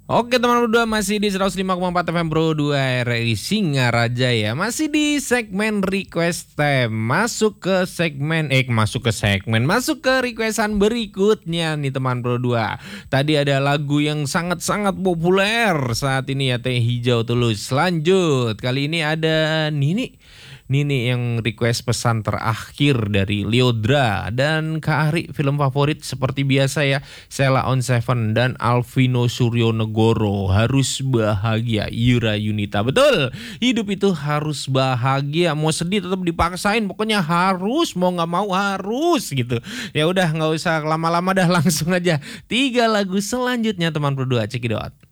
Oke teman berdua, masih di 105,4 FM Pro 2 RRI Singaraja ya. Masih di segmen request time. Masuk ke requestan berikutnya nih teman Pro 2. Tadi ada lagu yang sangat-sangat populer saat ini ya, Teh Hijau Tulus. Lanjut, kali ini ada Nini yang request pesan terakhir dari Liodra. Dan Kak Ari, film favorit seperti biasa ya, Sheila on Seven dan Alvino Suryonegoro. Harus bahagia, Yura Yunita. Betul, hidup itu harus bahagia. Mau sedih tetap dipaksain, pokoknya harus, mau gak mau harus gitu. Ya udah, gak usah lama-lama dah, langsung aja 3 lagu selanjutnya teman berdua, cekidot.